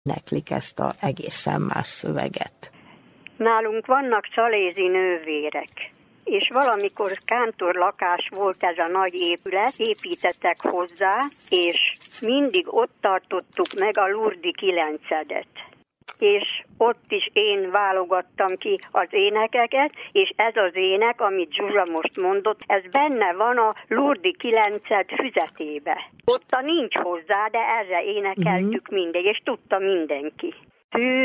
éneklik ezt a egészen más szöveget. Nálunk vannak csalézi nővérek, és valamikor kántorlakás volt ez a nagy épület, építettek hozzá, és mindig ott tartottuk meg a Lurdi 9-edet. És ott is én válogattam ki az énekeket, és ez az ének, amit Zsuzsa most mondott, ez benne van a Lurdi 9-ed füzetébe. Ott nincs hozzá, de erre énekeltük mindig, és tudta mindenki.